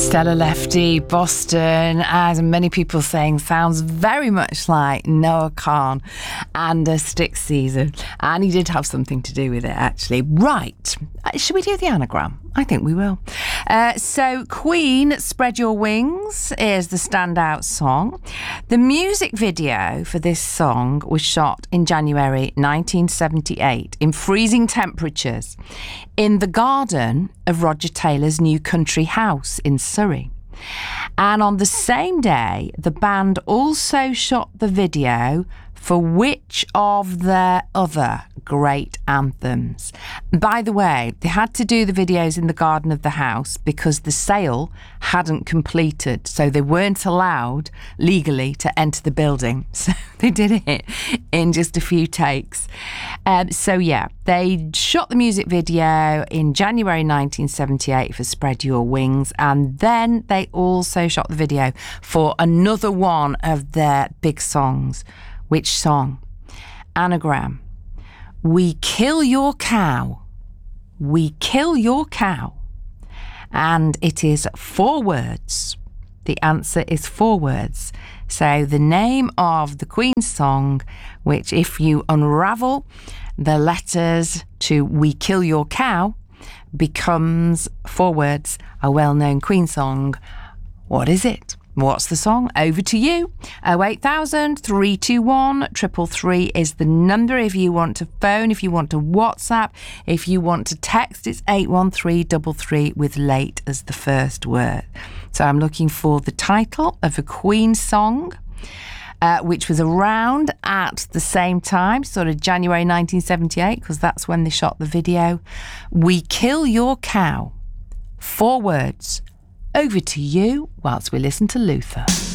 Stella Lefty, Boston, as many people saying, sounds very much like Noah Kahan and a Styx season. And he did have something to do with it, actually. Right. Should we do the anagram? I think we will. So Queen, Spread Your Wings is the standout song. The music video for this song was shot in January 1978 in freezing temperatures in the garden of Roger Taylor's new country house in Surrey. And on the same day, the band also shot the video for which of their other great anthems. By the way, they had to do the videos in the garden of the house because the sale hadn't completed, so they weren't allowed legally to enter the building. So they did it in just a few takes. They shot the music video in January 1978 for Spread Your Wings, and then they also shot the video for another one of their big songs. Which song? Anagram. We kill your cow. We kill your cow. And it is 4 words. The answer is 4 words. So the name of the Queen's song, which if you unravel the letters to We Kill Your Cow, becomes 4 words, a well-known Queen song. What is it? What's the song? Over to you. 08000 321 333 is the number if you want to phone, if you want to WhatsApp, if you want to text, it's 81333 with late as the first word. So I'm looking for the title of a Queen song, which was around at the same time, sort of January 1978, because that's when they shot the video. We Kill Your Cow. 4 words. Over to you whilst we listen to Luther.